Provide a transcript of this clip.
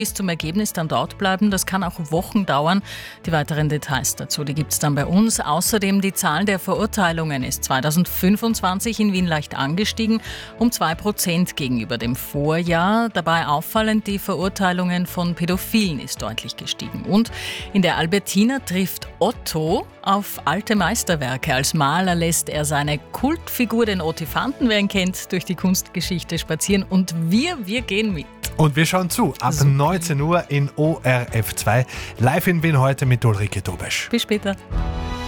bis zum Ergebnis dann dort bleiben. Das kann auch Wochen dauern. Die weiteren Details dazu, die gibt es dann bei uns. Außerdem die Zahl der Verurteilungen ist 2025 in Wien leicht angestiegen, um 2% gegenüber dem Vorjahr. Dabei auffallend, die Verurteilungen von Pädophilen ist deutlich gestiegen. Und in der Albertina trifft Otto auf alte Meisterwerke. Als Maler lässt er seine Kultfigur, den Otifanten, wer ihn kennt, durch die Kunstgeschichte spazieren. Und wir gehen mit. Und wir schauen zu, ab 19 Uhr in ORF 2. Live in Wien heute mit Ulrike Dobesch. Bis später.